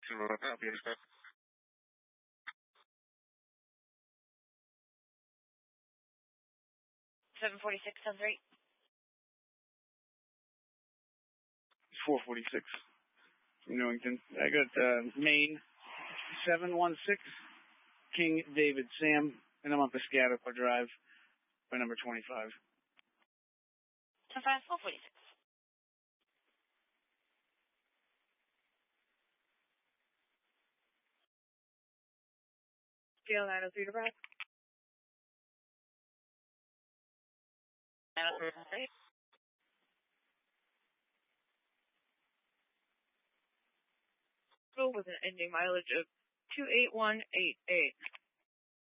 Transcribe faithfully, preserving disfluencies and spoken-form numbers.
seven forty-six, sounds right. four forty-six from Newington. I got uh, Maine, seven one six, King David Sam, and I'm on Piscataqua Drive by number twenty-five. ten five, four forty-six. Scale nine oh three to Brad. nine oh three, sounds right. With an ending mileage of two eight one eight eight.